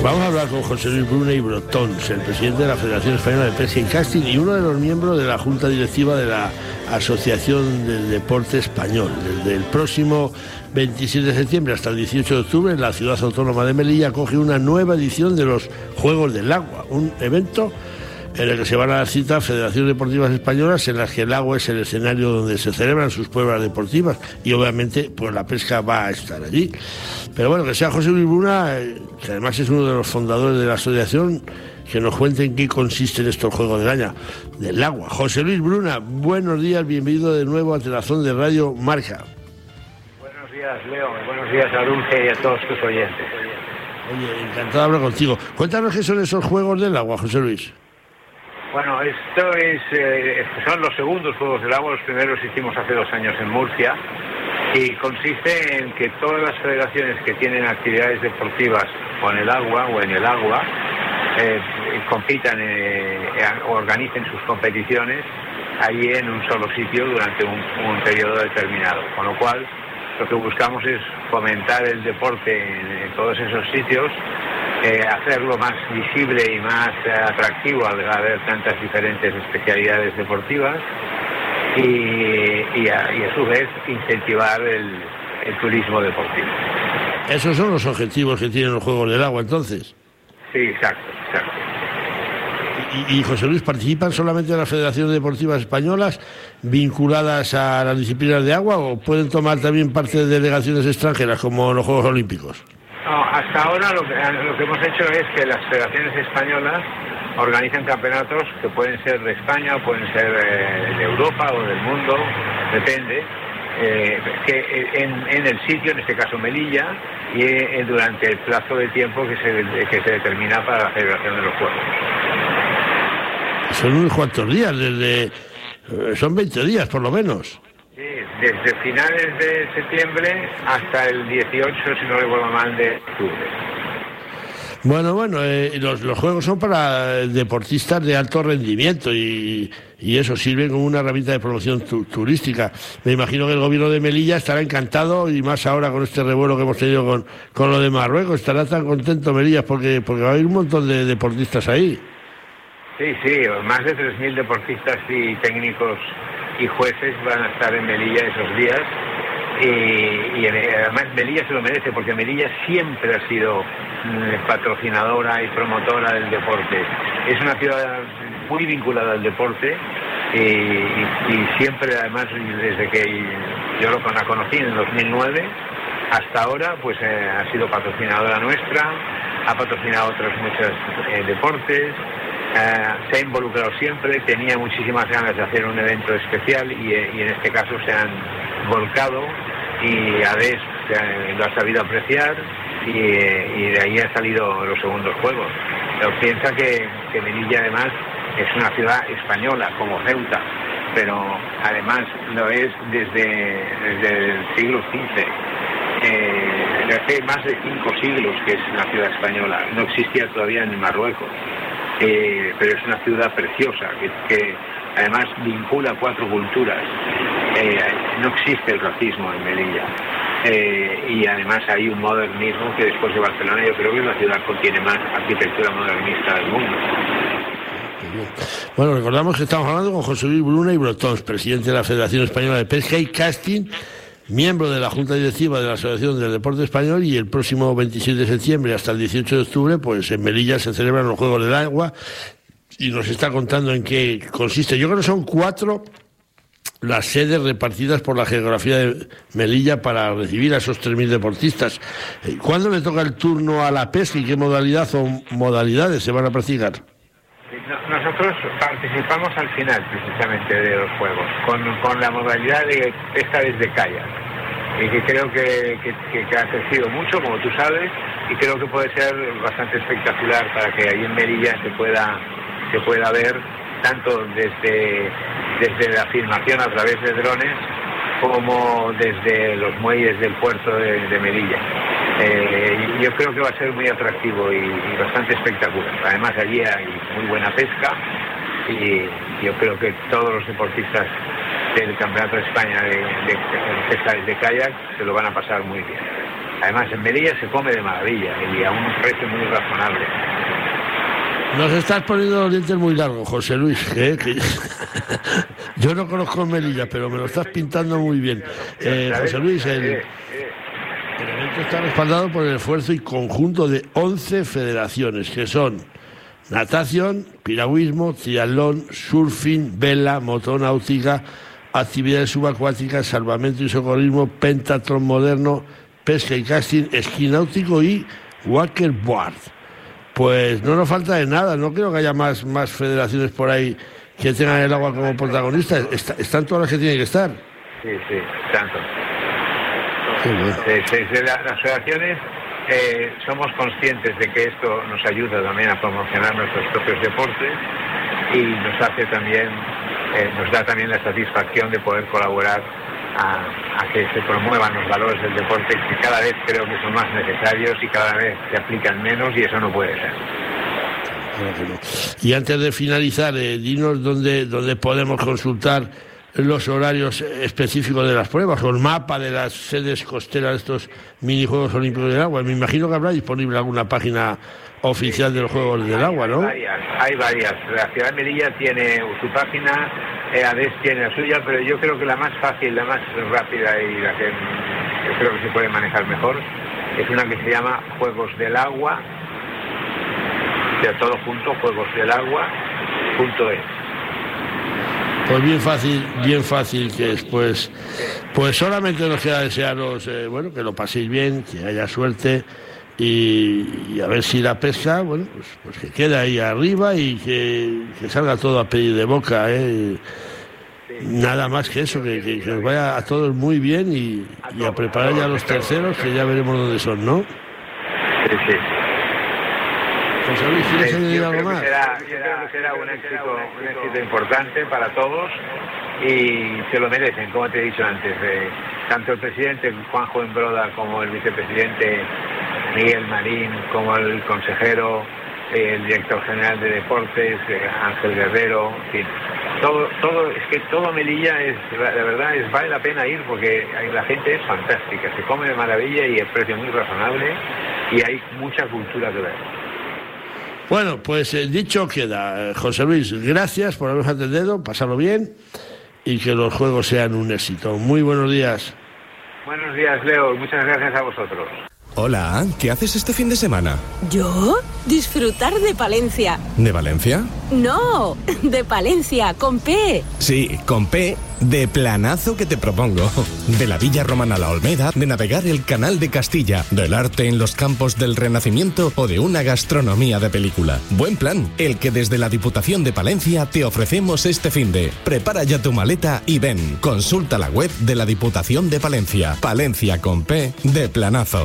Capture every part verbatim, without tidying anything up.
Vamos a hablar con José Luis Bruna y Brotons, el presidente de la Federación Española de Pesca y Casting y uno de los miembros de la Junta Directiva de la Asociación del Deporte Español. Desde el próximo veintisiete de septiembre hasta el dieciocho de octubre, la ciudad autónoma de Melilla acoge una nueva edición de los Juegos del Agua, un evento en el que se van a dar cita federaciones deportivas españolas en las que el agua es el escenario donde se celebran sus pruebas deportivas y obviamente pues la pesca va a estar allí. Pero bueno, que sea José Luis Bruna, que además es uno de los fundadores de la asociación, que nos cuente en qué consisten estos Juegos del Año del Agua. José Luis Bruna, buenos días, bienvenido de nuevo a Telazón de Radio Marca. Buenos días, Leo, buenos días a Dulce y a todos tus oyentes. Oye, encantado de hablar contigo. Cuéntanos qué son esos Juegos del Agua, José Luis. Bueno, esto es, eh, son los segundos Juegos del Agua, los primeros hicimos hace dos años en Murcia, y consiste en que todas las federaciones que tienen actividades deportivas con el agua o en el agua eh, compitan eh, o organicen sus competiciones allí en un solo sitio durante un, un periodo determinado, con lo cual lo que buscamos es fomentar el deporte en, en todos esos sitios, eh, hacerlo más visible y más eh, atractivo al haber tantas diferentes especialidades deportivas y, y, a, y a su vez incentivar el, el turismo deportivo. ¿Esos son los objetivos que tienen los Juegos del Agua entonces? Sí, exacto, exacto. Y, y José Luis, ¿participan solamente las federaciones deportivas españolas vinculadas a las disciplinas de agua o pueden tomar también parte de delegaciones extranjeras como los Juegos Olímpicos? No, hasta ahora lo que, lo que hemos hecho es que las federaciones españolas organizan campeonatos que pueden ser de España, o pueden ser eh, de Europa o del mundo, depende, eh, que en, en el sitio, en este caso Melilla, y eh, durante el plazo de tiempo que se, que se determina para la celebración de los Juegos. Son unos cuantos días, desde son veinte días por lo menos. Sí, desde finales de septiembre hasta el dieciocho, si no recuerdo mal, de octubre. Bueno, bueno, eh, los, los juegos son para deportistas de alto rendimiento y, y eso sirve como una herramienta de promoción tu, turística. Me imagino que el gobierno de Melilla estará encantado y más ahora con este revuelo que hemos tenido con, con lo de Marruecos. Estará tan contento Melilla porque, porque va a haber un montón de deportistas ahí. Sí, sí, más de tres mil deportistas y técnicos y jueces van a estar en Melilla esos días y, y además Melilla se lo merece porque Melilla siempre ha sido patrocinadora y promotora del deporte. Es una ciudad muy vinculada al deporte y, y, y siempre además desde que yo lo la conocí en el dos mil nueve hasta ahora pues eh, ha sido patrocinadora nuestra, ha patrocinado otros muchos eh, deportes. Uh, se ha involucrado siempre, tenía muchísimas ganas de hacer un evento especial y, y en este caso se han volcado y a veces uh, lo ha sabido apreciar y, y de ahí han salido los segundos Juegos. Pero piensa que, que Melilla además es una ciudad española como Ceuta, pero además lo es desde, desde el siglo quince. Eh, desde hace más de cinco siglos que es una ciudad española, no existía todavía en Marruecos. Eh, pero es una ciudad preciosa que, que además vincula cuatro culturas. Eh, no existe el racismo en Melilla eh, y además hay un modernismo que después de Barcelona yo creo que es la ciudad que contiene más arquitectura modernista del mundo. Bueno, recordamos que estamos hablando con José Luis Bruna y Brotons, presidente de la Federación Española de Pesca y Casting, miembro de la Junta Directiva de la Asociación del Deporte Español, y el próximo veintisiete de septiembre hasta el dieciocho de octubre, pues en Melilla se celebran los Juegos del Agua y nos está contando en qué consiste. Yo creo que son cuatro las sedes repartidas por la geografía de Melilla para recibir a esos tres mil deportistas. ¿Cuándo le toca el turno a la pesca y qué modalidad o modalidades se van a practicar? Nosotros participamos al final precisamente de los Juegos, con, con la modalidad de pesca desde kayak, y que creo que, que, que ha crecido mucho, como tú sabes, y creo que puede ser bastante espectacular para que ahí en Melilla se pueda, se pueda ver tanto desde, desde la filmación a través de drones como desde los muelles del puerto de, de Melilla. Eh, yo creo que va a ser muy atractivo y, y bastante espectacular. Además allí hay muy buena pesca y yo creo que todos los deportistas del Campeonato de España de, de, de pesca de kayak se lo van a pasar muy bien. Además, en Melilla se come de maravilla y a un precio muy razonable. Nos estás poniendo los dientes muy largos, José Luis. ¿eh? Que... Yo no conozco Melilla, pero me lo estás pintando muy bien. Eh, José Luis, el, el evento está respaldado por el esfuerzo y conjunto de once federaciones, que son natación, piragüismo, triatlón, surfing, vela, motonáutica, actividades subacuáticas, salvamento y socorrismo, pentatlón moderno, pesca y casting, esquí náutico y wakeboard. Pues no nos falta de nada, no creo que haya más, más federaciones por ahí que tengan el agua como protagonista. Está, están todas las que tienen que estar. Sí, sí, tanto. Bueno. Sí, sí, sí, las federaciones eh, somos conscientes de que esto nos ayuda también a promocionar nuestros propios deportes y nos hace también, eh, nos da también la satisfacción de poder colaborar A, a que se promuevan los valores del deporte, que cada vez creo que son más necesarios y cada vez se aplican menos, y eso no puede ser. Claro que no. Y antes de finalizar, eh, dinos dónde, dónde podemos consultar los horarios específicos de las pruebas o el mapa de las sedes costeras de estos minijuegos olímpicos del agua. Me imagino que habrá disponible alguna página oficial de los Juegos del Agua, ¿no? Hay varias, hay varias. La ciudad de Melilla tiene su página, eh, ADES tiene la suya, pero yo creo que la más fácil, la más rápida y la que yo creo que se puede manejar mejor es una que se llama Juegos del Agua, o sea, todo junto, juegos del agua punto es. Pues bien fácil, bien fácil que es. Pues, pues solamente nos queda desearos, eh, bueno, que lo paséis bien, que haya suerte. Y, y a ver si la pesca, bueno, pues, pues que quede ahí arriba y que, que salga todo a pedir de boca, ¿eh? Nada más que eso, que, que, que os vaya a todos muy bien y, y a preparar ya los terceros, que ya veremos dónde son, ¿no? Sí, sí. José Luis, ¿quieres añadir algo más? Será, será, será un éxito, un éxito importante para todos y se lo merecen, como te he dicho antes. Eh, tanto el presidente Juanjo Embroda como el vicepresidente Miguel Marín, como el consejero, eh, el director general de deportes, eh, Ángel Guerrero, en fin. Todo, todo, es que todo Melilla es, la, la verdad, es vale la pena ir porque la gente es fantástica, se come de maravilla y el precio muy razonable y hay mucha cultura que ver. Bueno, pues eh, dicho queda. José Luis, gracias por habernos atendido, pasarlo bien y que los juegos sean un éxito. Muy buenos días. Buenos días, Leo, muchas gracias a vosotros. Hola, ¿qué haces este fin de semana? ¿Yo? Disfrutar de Palencia. ¿De Valencia? No, de Palencia, con P. Sí, con P, de planazo que te propongo. De la Villa Romana La Olmeda, de navegar el Canal de Castilla, del arte en los campos del Renacimiento o de una gastronomía de película. Buen plan, el que desde la Diputación de Palencia te ofrecemos este finde. Prepara ya tu maleta y ven. Consulta la web de la Diputación de Palencia. Palencia con P, de planazo.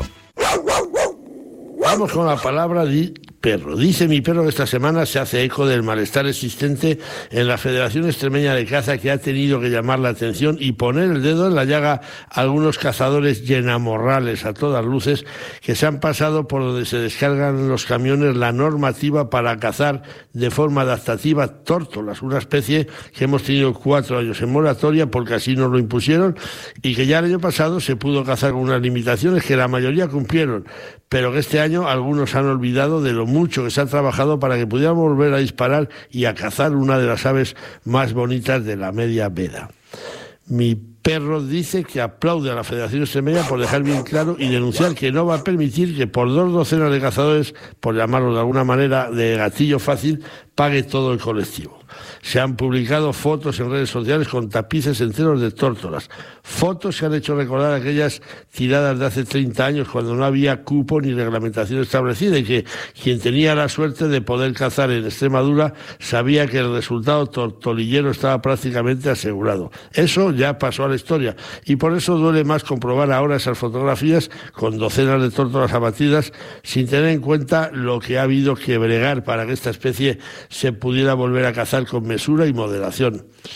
Vamos con la palabra de perro. Dice mi perro que esta semana se hace eco del malestar existente en la Federación Extremeña de Caza, que ha tenido que llamar la atención y poner el dedo en la llaga a algunos cazadores llenamorrales a todas luces que se han pasado por donde se descargan los camiones la normativa para cazar de forma adaptativa tórtolas, una especie que hemos tenido cuatro años en moratoria porque así nos lo impusieron y que ya el año pasado se pudo cazar con unas limitaciones que la mayoría cumplieron, pero que este año algunos han olvidado de lo mucho que se ha trabajado para que pudiéramos volver a disparar y a cazar una de las aves más bonitas de la media veda. Mi perro dice que aplaude a la Federación Extremeña por dejar bien claro y denunciar que no va a permitir que por dos docenas de cazadores, por llamarlo de alguna manera de gatillo fácil, pague todo el colectivo. Se han publicado fotos en redes sociales con tapices enteros de tórtolas. Fotos que han hecho recordar aquellas tiradas de hace treinta años cuando no había cupo ni reglamentación establecida y que quien tenía la suerte de poder cazar en Extremadura sabía que el resultado tortolillero estaba prácticamente asegurado. Eso ya pasó a la historia y por eso duele más comprobar ahora esas fotografías con docenas de tórtolas abatidas sin tener en cuenta lo que ha habido que bregar para que esta especie se pudiera volver a cazar con mesura y moderación.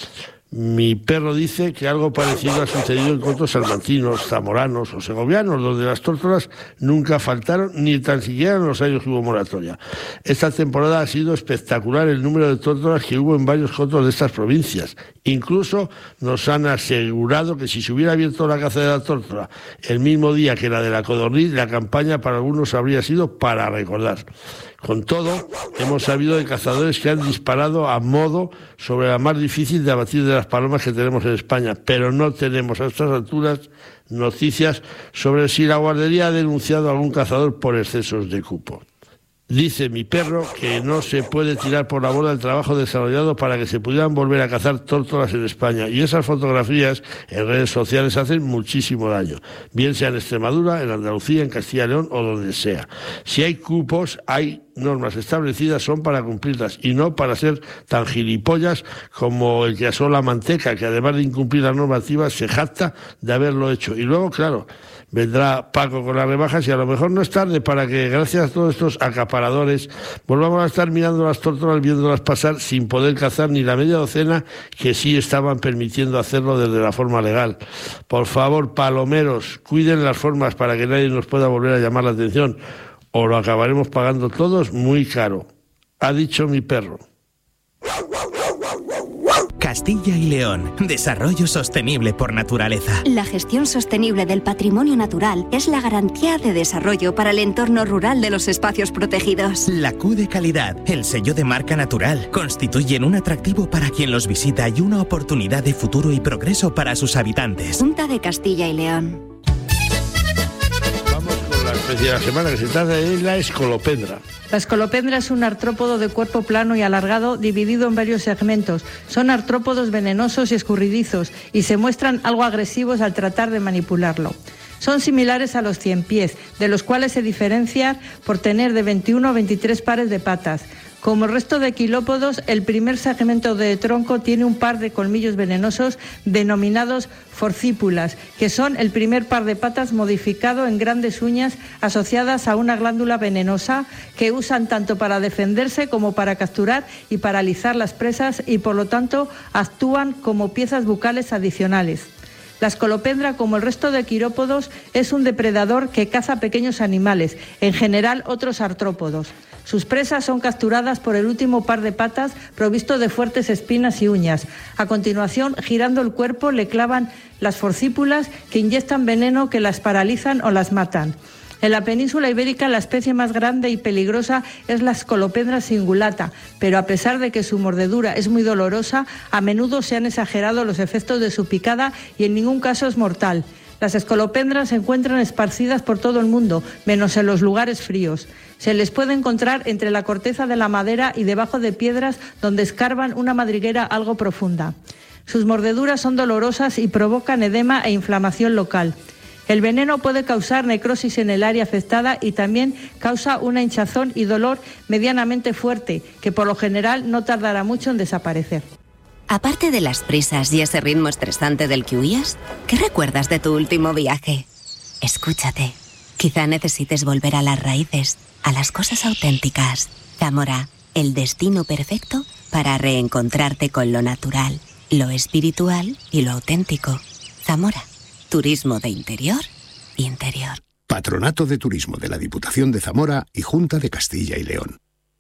Mi perro dice que algo parecido ha sucedido en cotos salmantinos, zamoranos o segovianos, donde las tórtolas nunca faltaron, ni tan siquiera en los años que hubo moratoria. Esta temporada ha sido espectacular el número de tórtolas que hubo en varios cotos de estas provincias. Incluso nos han asegurado que si se hubiera abierto la caza de la tórtola el mismo día que la de la codorniz, la campaña para algunos habría sido para recordar. Con todo, hemos sabido de cazadores que han disparado a modo sobre la más difícil de abatir de las palomas que tenemos en España, pero no tenemos a estas alturas noticias sobre si la guardería ha denunciado a algún cazador por excesos de cupo. Dice mi perro que no se puede tirar por la borda el trabajo desarrollado para que se pudieran volver a cazar tórtolas en España, y esas fotografías en redes sociales hacen muchísimo daño, bien sea en Extremadura, en Andalucía, en Castilla y León o donde sea. Si hay cupos, hay normas establecidas, son para cumplirlas y no para ser tan gilipollas como el que asó la manteca, que además de incumplir las normativas se jacta de haberlo hecho. Y luego, claro, vendrá Paco con las rebajas y a lo mejor no es tarde para que, gracias a todos estos acaparadores, volvamos a estar mirando las tórtolas, viéndolas pasar sin poder cazar ni la media docena que sí estaban permitiendo hacerlo desde la forma legal. Por favor, palomeros, cuiden las formas para que nadie nos pueda volver a llamar la atención, o lo acabaremos pagando todos muy caro. Ha dicho mi perro. Castilla y León. Desarrollo sostenible por naturaleza. La gestión sostenible del patrimonio natural es la garantía de desarrollo para el entorno rural de los espacios protegidos. La Q de calidad, el sello de marca natural, constituyen un atractivo para quien los visita y una oportunidad de futuro y progreso para sus habitantes. Junta de Castilla y León. La especie de la semana, que se trata de la escolopendra. La escolopendra es un artrópodo de cuerpo plano y alargado dividido en varios segmentos. Son artrópodos venenosos y escurridizos y se muestran algo agresivos al tratar de manipularlo. Son similares a los ciempiés, de los cuales se diferencian por tener de veintiuno a veintitrés pares de patas. Como el resto de quilópodos, el primer segmento de tronco tiene un par de colmillos venenosos denominados forcípulas, que son el primer par de patas modificado en grandes uñas asociadas a una glándula venenosa que usan tanto para defenderse como para capturar y paralizar las presas y por lo tanto actúan como piezas bucales adicionales. La escolopendra, como el resto de quirópodos, es un depredador que caza pequeños animales, en general otros artrópodos. Sus presas son capturadas por el último par de patas provisto de fuertes espinas y uñas. A continuación, girando el cuerpo, le clavan las forcípulas que inyectan veneno que las paralizan o las matan. En la península ibérica la especie más grande y peligrosa es la escolopendra cingulata, pero a pesar de que su mordedura es muy dolorosa, a menudo se han exagerado los efectos de su picada y en ningún caso es mortal. Las escolopendras se encuentran esparcidas por todo el mundo, menos en los lugares fríos. Se les puede encontrar entre la corteza de la madera y debajo de piedras donde escarban una madriguera algo profunda. Sus mordeduras son dolorosas y provocan edema e inflamación local. El veneno puede causar necrosis en el área afectada y también causa una hinchazón y dolor medianamente fuerte, que por lo general no tardará mucho en desaparecer. Aparte de las prisas y ese ritmo estresante del que huías, ¿qué recuerdas de tu último viaje? Escúchate. Quizá necesites volver a las raíces, a las cosas auténticas. Zamora, el destino perfecto para reencontrarte con lo natural, lo espiritual y lo auténtico. Zamora. Turismo de interior, interior. Patronato de Turismo de la Diputación de Zamora y Junta de Castilla y León.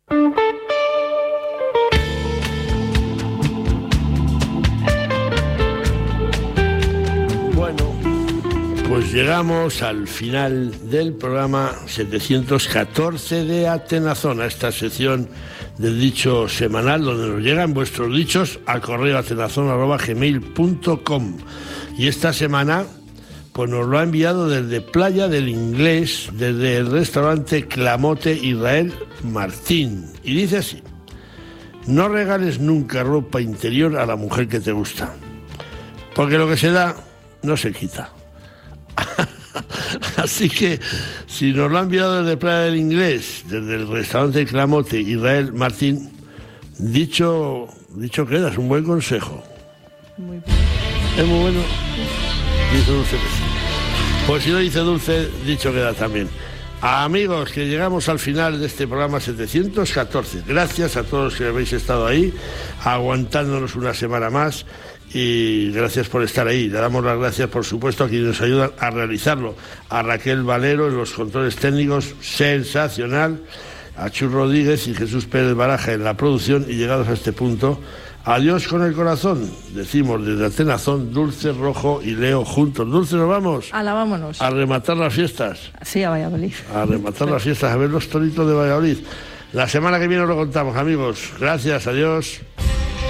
Bueno, pues llegamos al final del programa setecientos catorce de Atenazona, esta sección del dicho semanal donde nos llegan vuestros dichos a correo atenazona arroba gmail punto com. Y esta semana pues nos lo ha enviado desde Playa del Inglés, desde el restaurante Clamote Israel Martín. Y dice así: no regales nunca ropa interior a la mujer que te gusta, porque lo que se da no se quita. Así que, si nos lo ha enviado desde Playa del Inglés, desde el restaurante Clamote Israel Martín, dicho, dicho queda, es un buen consejo. Muy bien. Es muy bueno. Dice Dulce. Pues si no dice Dulce, dicho queda también. Amigos, que llegamos al final de este programa setecientos catorce. Gracias a todos los que habéis estado ahí, aguantándonos una semana más. y gracias por estar ahí. Le damos las gracias, por supuesto, a quienes nos ayudan a realizarlo. A Raquel Valero en los controles técnicos, sensacional. A Chus Rodríguez y Jesús Pérez Baraja en la producción. Y llegados a este punto, adiós con el corazón. Decimos desde Atenazón, Dulce, Rojo y Leo juntos. Dulce, nos vamos. Ala, vámonos. A rematar las fiestas. Sí, a Valladolid. A rematar las fiestas, a ver los toritos de Valladolid. La semana que viene os lo contamos, amigos. Gracias, adiós.